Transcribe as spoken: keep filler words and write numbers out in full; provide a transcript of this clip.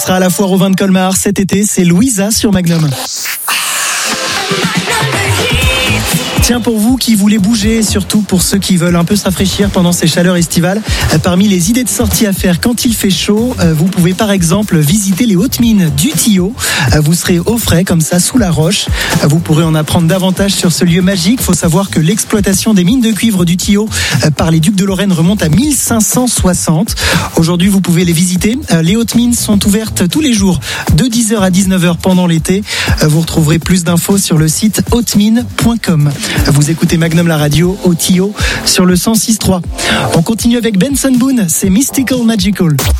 Sera à la foire au vin de Colmar cet été, c'est Louisa sur Magnum. Tiens, pour vous qui voulez bouger, surtout pour ceux qui veulent un peu se rafraîchir pendant ces chaleurs estivales, parmi les idées de sortie à faire quand il fait chaud, vous pouvez par exemple visiter les hautes mines du Tillot. Vous serez au frais comme ça sous la roche. Vous pourrez en apprendre davantage sur ce lieu magique. Il faut savoir que l'exploitation des mines de cuivre du Tillot par les ducs de Lorraine remonte à mille cinq cent soixante. Aujourd'hui, vous pouvez les visiter. Les hautes mines sont ouvertes tous les jours de dix heures à dix-neuf heures pendant l'été. Vous retrouverez plus d'infos sur le site haute mine point com. Vous écoutez Magnum la radio au Tillot sur le cent six point trois. On continue avec Benson Boone, c'est Mystical Magical.